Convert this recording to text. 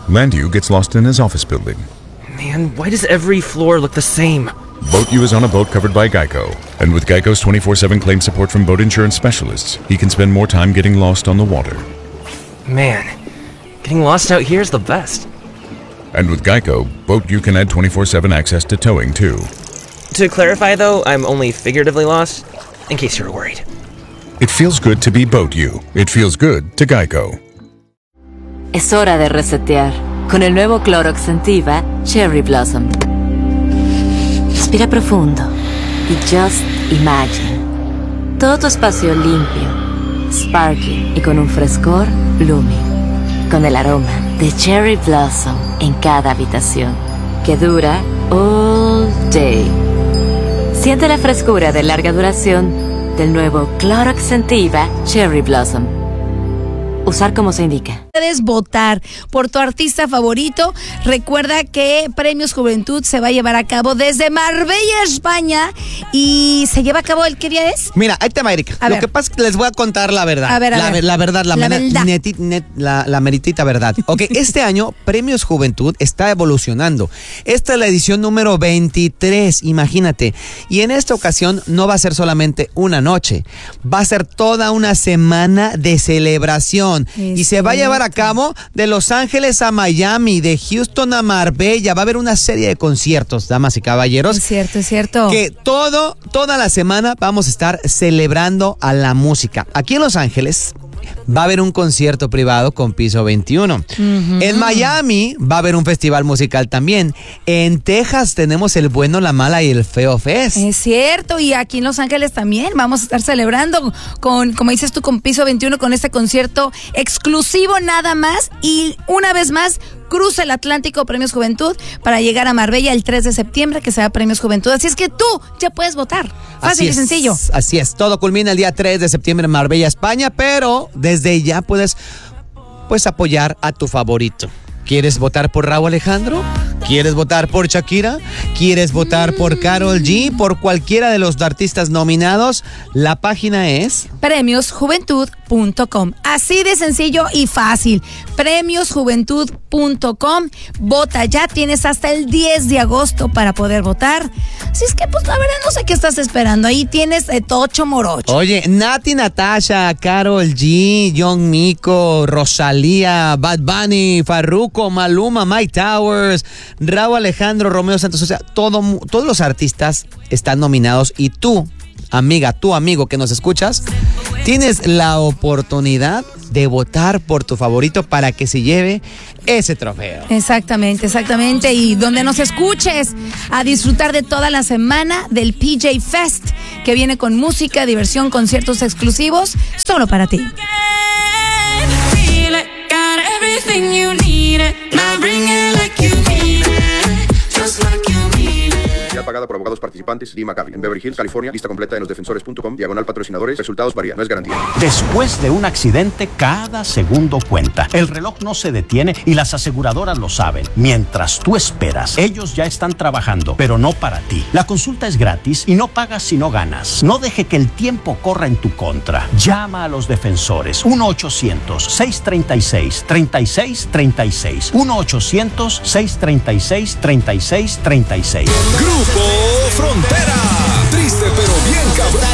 Landu gets lost in his office building. Man, why does every floor look the same? Boat U is on a boat covered by Geico. And with Geico's 24/7 claim support from boat insurance specialists, he can spend more time getting lost on the water. Man, getting lost out here is the best. And with Geico, Boat U can add 24/7 access to towing, too. To clarify, though, I'm only figuratively lost, in case you were worried. It feels good to be Boat U. It feels good to Geico. Es hora de resetear con el nuevo Clorox Scentiva Cherry Blossom. Respira profundo y just imagine. Todo tu espacio limpio, sparkly y con un frescor blooming. Con el aroma de Cherry Blossom en cada habitación, que dura all day. Siente la frescura de larga duración del nuevo Clorox Scentiva Cherry Blossom. Usar como se indica. Puedes votar por tu artista favorito. Recuerda que Premios Juventud se va a llevar a cabo desde Marbella, España. Y se lleva a cabo ¿qué día es? Mira, ahí te va, Erika. Lo que pasa es que les voy a contar la verdad. A ver. La verdad, la meritita verdad. Ok, este año Premios Juventud está evolucionando. Esta es la edición número 23, imagínate. Y en esta ocasión no va a ser solamente una noche. Va a ser toda una semana de celebración. Y se va a llevar a cabo de Los Ángeles a Miami, de Houston a Marbella. Va a haber una serie de conciertos, damas y caballeros. Es cierto. Que toda la semana vamos a estar celebrando a la música. Aquí en Los Ángeles va a haber un concierto privado con Piso 21. En Miami va a haber un festival musical también. En Texas tenemos el Bueno, la Mala y el Feo Fest. Es cierto, y aquí en Los Ángeles también vamos a estar celebrando con, como dices tú, con Piso 21, con este concierto exclusivo nada más. Y una vez más, cruza el Atlántico Premios Juventud para llegar a Marbella el 3 de septiembre, que será Premios Juventud. Así es que tú ya puedes votar. Fácil y sencillo. Así es. Todo culmina el día 3 de septiembre en Marbella, España, pero desde ya puedes apoyar a tu favorito. ¿Quieres votar por Rauw Alejandro? ¿Quieres votar por Shakira? ¿Quieres votar por Karol G? ¿Por cualquiera de los artistas nominados? La página es premiosjuventud.com. Así de sencillo y fácil. Premiosjuventud.com. Vota ya. Tienes hasta el 10 de agosto para poder votar. Así es que, pues, la verdad, no sé qué estás esperando. Ahí tienes Tocho Morocho. Oye, Nati Natasha, Karol G, Young Miko, Rosalía, Bad Bunny, Farruko, Maluma, Mike Towers, Rauw Alejandro, Romeo Santos. O sea, todos los artistas están nominados y tú, amiga, tu amigo que nos escuchas, tienes la oportunidad de votar por tu favorito para que se lleve ese trofeo. Exactamente. Y donde nos escuches a disfrutar de toda la semana del PJ Fest, que viene con música, diversión, conciertos exclusivos, solo para ti. Pagada por abogados participantes. Lee McCabe. En Beverly Hills, California. Lista completa en losdefensores.com. /patrocinadores. Resultados varían. No es garantía. Después de un accidente, cada segundo cuenta. El reloj no se detiene y las aseguradoras lo saben. Mientras tú esperas, ellos ya están trabajando, pero no para ti. La consulta es gratis y no pagas si no ganas. No deje que el tiempo corra en tu contra. Llama a los defensores. 1-800-636-3636. 1-800-636-3636. Grupo Frontera. Triste pero bien cabrón.